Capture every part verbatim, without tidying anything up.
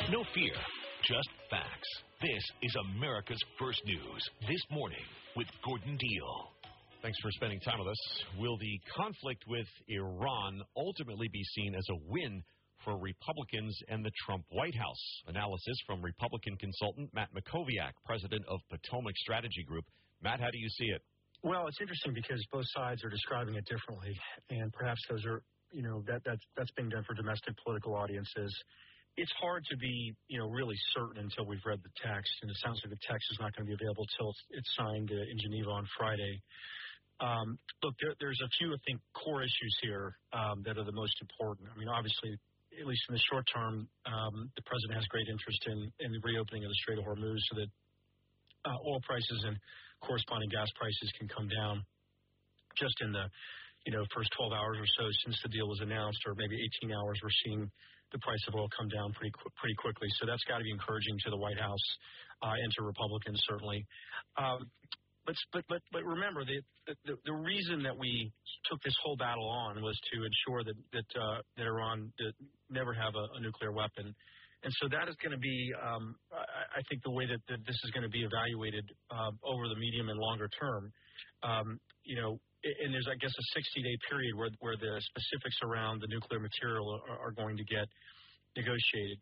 No fear, just facts. This is America's First News This Morning with Gordon Deal. Thanks for spending time with us. Will the conflict with Iran ultimately be seen as a win for Republicans and the Trump White House? Analysis from Republican consultant Matt Mackowiak, president of Potomac Strategy Group. Matt, how do you see it? Well, it's interesting because both sides are describing it differently, and perhaps those are, you know, that that's that's being done for domestic political audiences. It's hard to be, you know, really certain until we've read the text, and it sounds like the text is not going to be available until it's signed uh, in Geneva on Friday. Um, look, there, there's a few, I think, core issues here um, that are the most important. I mean, obviously, at least in the short term, um, the president has great interest in, in the reopening of the Strait of Hormuz so that uh, oil prices and corresponding gas prices can come down just in the, you know, first twelve hours or so since the deal was announced, or maybe eighteen hours, we're seeing the price of oil come down pretty qu- pretty quickly. So that's got to be encouraging to the White House uh, and to Republicans, certainly. Um, but, but but but remember, the, the the reason that we took this whole battle on was to ensure that that, uh, that Iran did never have a, a nuclear weapon. And so that is going to be, um, I, I think, the way that, that this is going to be evaluated uh, over the medium and longer term. Um, you know, and there's, I guess, a sixty-day period where where the specifics around the nuclear material are, are going to get negotiated.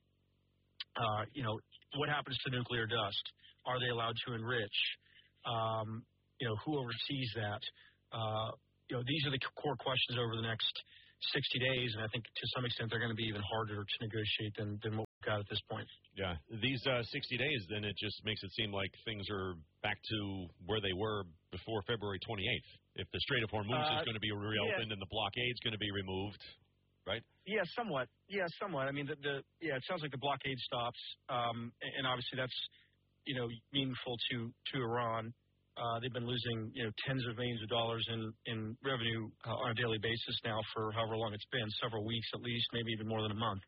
Uh, you know, what happens to nuclear dust? Are they allowed to enrich? Um, you know, who oversees that? Uh, you know, these are the core questions over the next sixty days, and I think to some extent they're going to be even harder to negotiate than, than what we've got at this point. Yeah, these uh, sixty days, then it just makes it seem like things are back to where they were before February twenty-eighth. If the Strait of Hormuz uh, is going to be reopened yeah. and the blockade's going to be removed, right? Yeah, somewhat. Yeah, somewhat. I mean, the, the yeah, it sounds like the blockade stops, um, and, and obviously that's, you know, meaningful to to Iran. Uh, they've been losing, you know, tens of millions of dollars in, in revenue uh, on a daily basis now for however long it's been, several weeks at least, maybe even more than a month.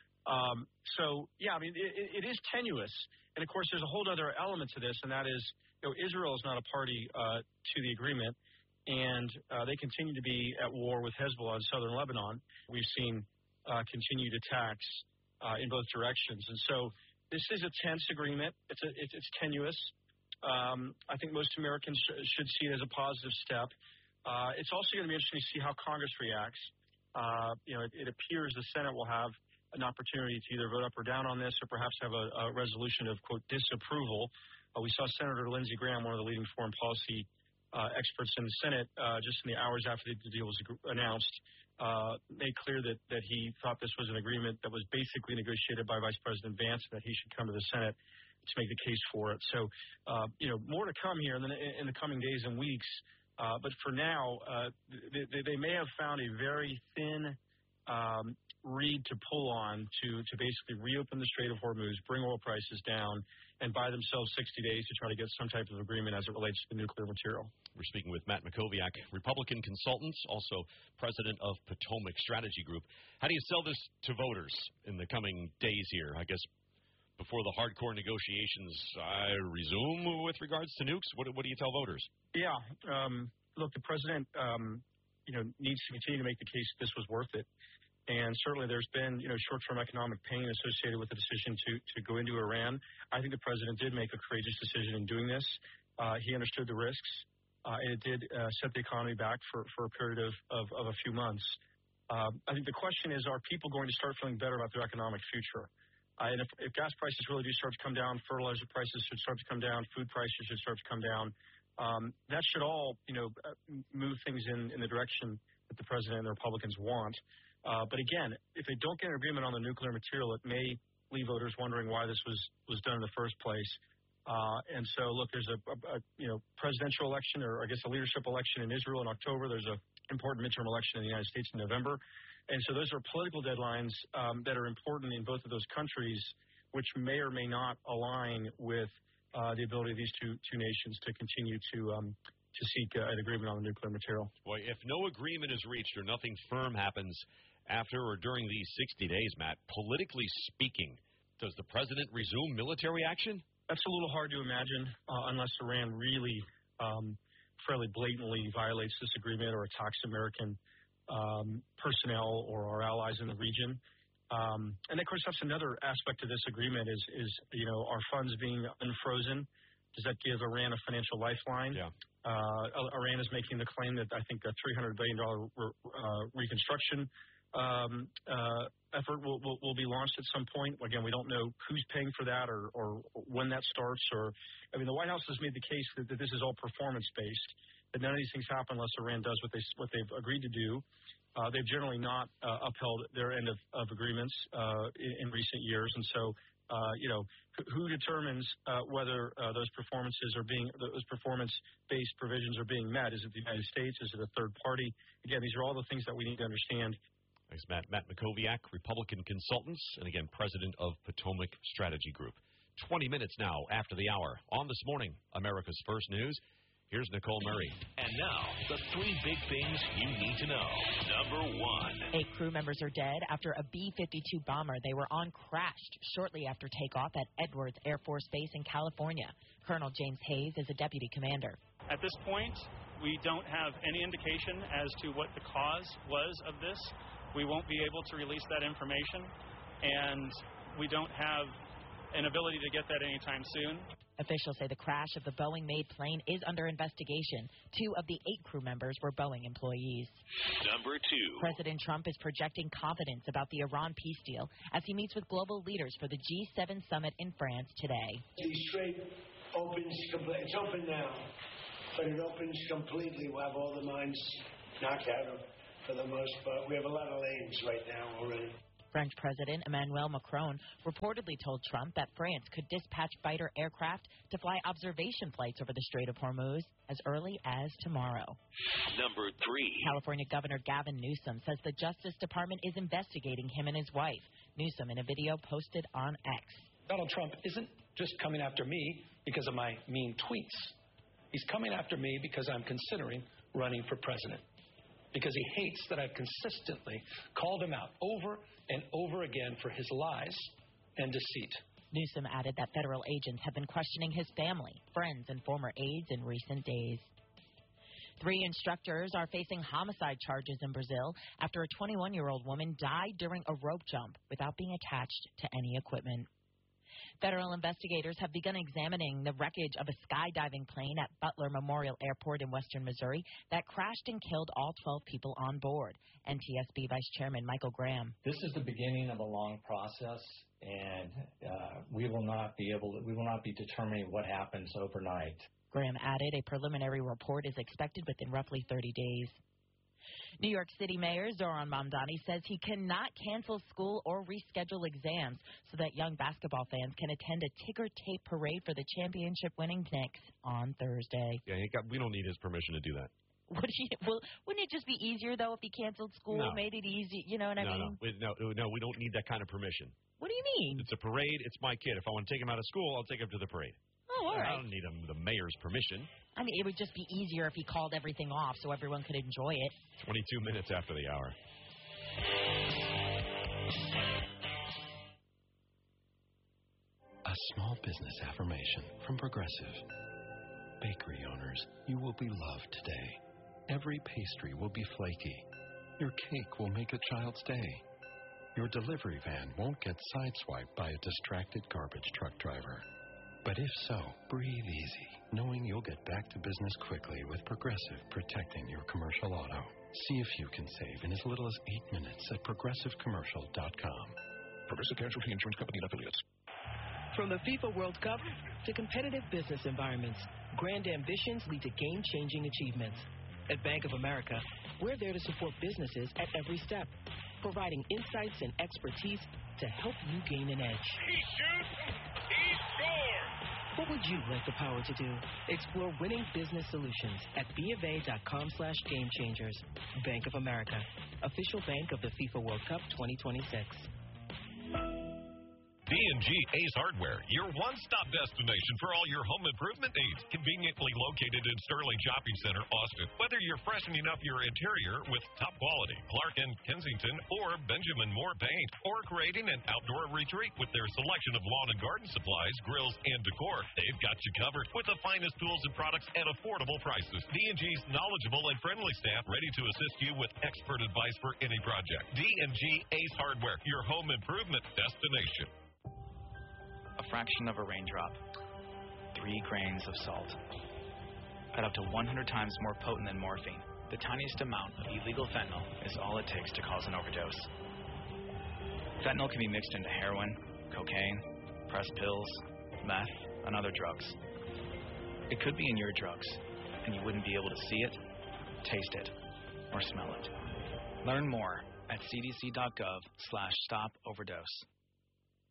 Um, so, yeah, I mean, it, it is tenuous. And, of course, there's a whole other element to this, and that is, you know, Israel is not a party uh, to the agreement, and uh, they continue to be at war with Hezbollah in southern Lebanon. We've seen uh, continued attacks uh, in both directions. And so this is a tense agreement. It's, a, it's, it's tenuous. Um, I think most Americans sh- should see it as a positive step. Uh, it's also going to be interesting to see how Congress reacts. Uh, you know, it, it appears the Senate will have an opportunity to either vote up or down on this, or perhaps have a, a resolution of, quote, disapproval. Uh, we saw Senator Lindsey Graham, one of the leading foreign policy uh, experts in the Senate, uh, just in the hours after the deal was announced, uh, made clear that, that he thought this was an agreement that was basically negotiated by Vice President Vance, and that he should come to the Senate to make the case for it. So, uh, you know, more to come here in the, in the coming days and weeks. Uh, but for now, uh, they, they may have found a very thin um, reed to pull on to, to basically reopen the Strait of Hormuz, bring oil prices down, and buy themselves sixty days to try to get some type of agreement as it relates to the nuclear material. We're speaking with Matt Mackowiak, Republican consultant, also president of Potomac Strategy Group. How do you sell this to voters in the coming days here? I guess before the hardcore negotiations uh, resume with regards to nukes? What, what do you tell voters? Yeah. Um, look, the president, um, you know, needs to continue to make the case that this was worth it. And certainly there's been, you know, short-term economic pain associated with the decision to, to go into Iran. I think the president did make a courageous decision in doing this. Uh, he understood the risks, uh, and it did uh, set the economy back for, for a period of, of, of a few months. Uh, I think the question is, are people going to start feeling better about their economic future? Uh, and if, if gas prices really do start to come down, fertilizer prices should start to come down, food prices should start to come down. Um, that should all, you know, move things in, in the direction that the president and the Republicans want. Uh, but again, if they don't get an agreement on the nuclear material, it may leave voters wondering why this was, was done in the first place. Uh, and so, look, there's a, a, a you know presidential election, or I guess a leadership election in Israel in October. There's a important midterm election in the United States in November. And so those are political deadlines um, that are important in both of those countries, which may or may not align with uh, the ability of these two two nations to continue to um, to seek uh, an agreement on the nuclear material. Boy, if no agreement is reached or nothing firm happens after or during these sixty days, Matt, politically speaking, does the president resume military action? That's a little hard to imagine uh, unless Iran really um, fairly blatantly violates this agreement or attacks American um, personnel or our allies in the region. Um, and of course, that's another aspect of this agreement is, is you know, our funds being unfrozen. Does that give Iran a financial lifeline? Yeah. Uh, Iran is making the claim that I think a three hundred billion dollars re- uh, reconstruction um, uh, effort will, will, will be launched at some point. Again, we don't know who's paying for that or, or when that starts. Or, I mean, the White House has made the case that, that this is all performance-based, that none of these things happen unless Iran does what, they, what they've agreed to do. Uh, they've generally not uh, upheld their end of, of agreements uh, in, in recent years. And so, uh, you know, who determines uh, whether uh, those performances are being, those performance-based provisions are being met? Is it the United States? Is it a third party? Again, these are all the things that we need to understand. Thanks, Matt. Matt Mackowiak, Republican Consultants, and again, president of Potomac Strategy Group. twenty minutes now after the hour. On This Morning, America's First News. Here's Nicole Murray. And now, the three big things you need to know. Number one. Eight crew members are dead after a B fifty-two bomber they were on crashed shortly after takeoff at Edwards Air Force Base in California. Colonel James Hayes is a deputy commander. At this point, we don't have any indication as to what the cause was of this. We won't be able to release that information, and we don't have an ability to get that anytime soon. Officials say the crash of the Boeing-made plane is under investigation. Two of the eight crew members were Boeing employees. Number two. President Trump is projecting confidence about the Iran peace deal as he meets with global leaders for the G seven summit in France today. The strait opens completely. It's open now, but it opens completely. We'll have all the mines knocked out for the most part. We have a lot of lanes right now already. French President Emmanuel Macron reportedly told Trump that France could dispatch fighter aircraft to fly observation flights over the Strait of Hormuz as early as tomorrow. Number three. California Governor Gavin Newsom says the Justice Department is investigating him and his wife. Newsom in a video posted on X. Donald Trump isn't just coming after me because of my mean tweets. He's coming after me because I'm considering running for president. Because he hates that I've consistently called him out over and over again for his lies and deceit. Newsom added that federal agents have been questioning his family, friends, and former aides in recent days. Three instructors are facing homicide charges in Brazil after a twenty-one-year-old woman died during a rope jump without being attached to any equipment. Federal investigators have begun examining the wreckage of a skydiving plane at Butler Memorial Airport in western Missouri that crashed and killed all twelve people on board. N T S B Vice Chairman Michael Graham. This is the beginning of a long process, and uh, we will not be able to, we will not be determining what happens overnight. Graham added a preliminary report is expected within roughly thirty days. New York City Mayor Zoran Mamdani says he cannot cancel school or reschedule exams so that young basketball fans can attend a ticker tape parade for the championship-winning Knicks on Thursday. Yeah, he got, we don't need his permission to do that. Would he, well, wouldn't it just be easier, though, if he canceled school, No. made it easy? You know what I no, mean? no, no, no, we don't need that kind of permission. What do you mean? It's a parade. It's my kid. If I want to take him out of school, I'll take him to the parade. Oh, all I right. don't need him, the mayor's permission. I mean, it would just be easier if he called everything off so everyone could enjoy it. twenty-two minutes after the hour. A small business affirmation from Progressive. Bakery owners, you will be loved today. Every pastry will be flaky. Your cake will make a child's day. Your delivery van won't get sideswiped by a distracted garbage truck driver. But if so, breathe easy, knowing you'll get back to business quickly with Progressive protecting your commercial auto. See if you can save in as little as eight minutes at progressive commercial dot com. Progressive Casualty Insurance Company and affiliates. From the FIFA World Cup to competitive business environments, grand ambitions lead to game-changing achievements. At Bank of America, we're there to support businesses at every step, providing insights and expertise to help you gain an edge. He shoots, he scores! What would you like the power to do? Explore winning business solutions at BofA.com slash game changers. Bank of America, official bank of the FIFA World Cup twenty twenty-six. The and G Ace Hardware, your one-stop destination for all your home improvement needs. Conveniently located in Sterling Shopping Center, Austin. Whether you're freshening up your interior with top quality Clark and Kensington or Benjamin Moore paint, or creating an outdoor retreat with their selection of lawn and garden supplies, grills, and decor, they've got you covered with the finest tools and products at affordable prices. D and G's knowledgeable and friendly staff ready to assist you with expert advice for any project. D and G Ace Hardware, your home improvement destination. A fraction of a raindrop, three grains of salt, at up to one hundred times more potent than morphine. The tiniest amount of illegal fentanyl is all it takes to cause an overdose. Fentanyl can be mixed into heroin, cocaine, pressed pills, meth, and other drugs. It could be in your drugs, and you wouldn't be able to see it, taste it, or smell it. Learn more at c d c dot gov slash stop overdose.